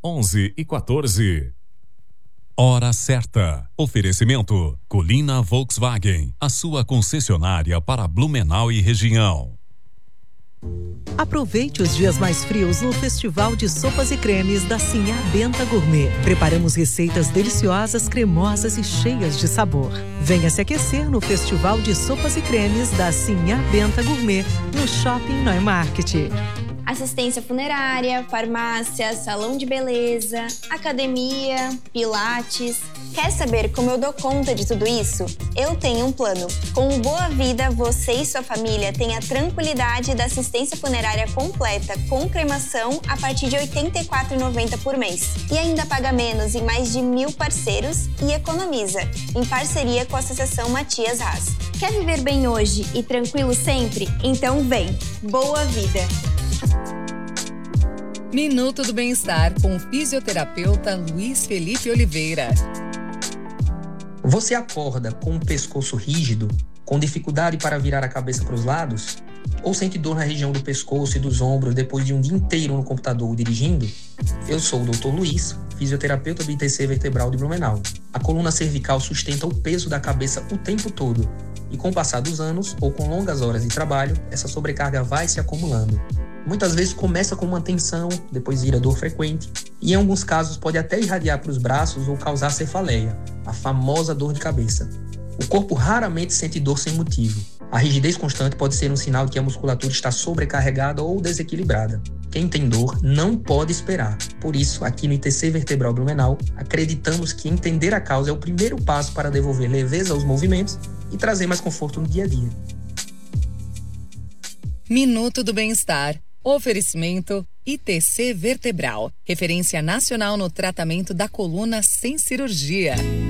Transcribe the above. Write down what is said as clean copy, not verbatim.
11h14. Hora certa. Oferecimento: Colina Volkswagen, a sua concessionária para Blumenau e região. Aproveite os dias mais frios no Festival de Sopas e Cremes da Sinhá Benta Gourmet. Preparamos receitas deliciosas, cremosas e cheias de sabor. Venha se aquecer no Festival de Sopas e Cremes da Sinhá Benta Gourmet, no Shopping Neumarkt. Assistência funerária, farmácia, salão de beleza, academia, pilates. Quer saber como eu dou conta de tudo isso? Eu tenho um plano. Com o Boa Vida, você e sua família têm a tranquilidade da assistência funerária completa com cremação a partir de R$ 84,90 por mês. E ainda paga menos em mais de 1.000 parceiros e economiza, em parceria com a Associação Matias Haas. Quer viver bem hoje e tranquilo sempre? Então vem! Boa Vida! Minuto do Bem-Estar com o fisioterapeuta Luiz Felipe Oliveira. Você acorda com o pescoço rígido, com dificuldade para virar a cabeça para os lados? Ou sente dor na região do pescoço e dos ombros depois de um dia inteiro no computador ou dirigindo? Eu sou o Dr. Luiz, fisioterapeuta do ITC Vertebral de Blumenau. A coluna cervical sustenta o peso da cabeça o tempo todo. E com o passar dos anos, ou com longas horas de trabalho, essa sobrecarga vai se acumulando. Muitas vezes começa com uma tensão, depois vira dor frequente, e em alguns casos pode até irradiar para os braços ou causar cefaleia, a famosa dor de cabeça. O corpo raramente sente dor sem motivo. A rigidez constante pode ser um sinal de que a musculatura está sobrecarregada ou desequilibrada. Quem tem dor não pode esperar. Por isso, aqui no ITC Vertebral Blumenau, acreditamos que entender a causa é o primeiro passo para devolver leveza aos movimentos e trazer mais conforto no dia a dia. Minuto do Bem-Estar. Oferecimento ITC Vertebral, referência nacional no tratamento da coluna sem cirurgia.